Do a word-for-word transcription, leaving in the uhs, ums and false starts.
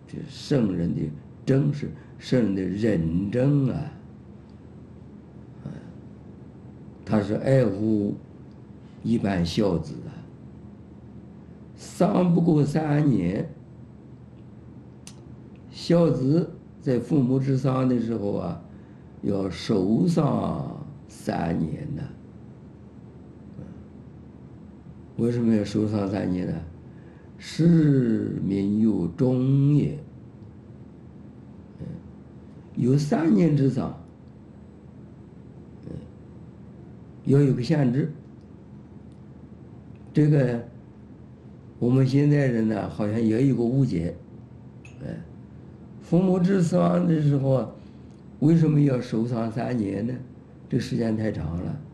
这圣人的真是圣人的认真啊，啊，他是爱护一般孝子啊，丧不过三年，孝子在父母之丧的时候啊，要守丧三年呢。为什么要守丧三年呢？是民有终也。有三年之丧，要有个限制。这个我们现在人呢，好像也有个误解，哎，父母之丧的时候，为什么要守丧三年呢？这时间太长了。